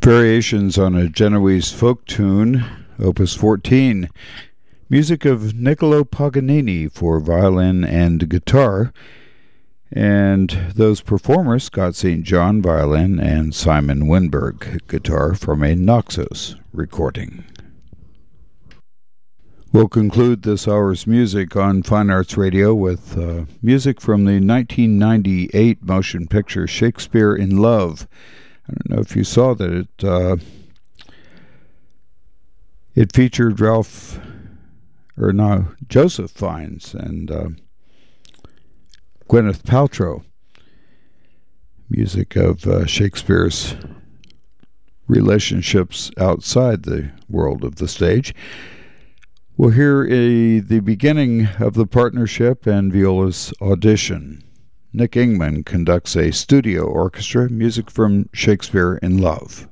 Variations on a Genoese folk tune, Opus 14. Music of Niccolo Paganini for violin and guitar. And those performers, Scott St. John, violin, and Simon Winberg, guitar, from a Naxos recording. We'll conclude this hour's music on Fine Arts Radio with music from the 1998 motion picture Shakespeare in Love. I don't know if you saw that it featured Joseph Fiennes and Gwyneth Paltrow. Music of Shakespeare's relationships outside the world of the stage. We'll hear the beginning of the partnership and Viola's audition. Nick Ingman conducts a studio orchestra, music from Shakespeare in Love.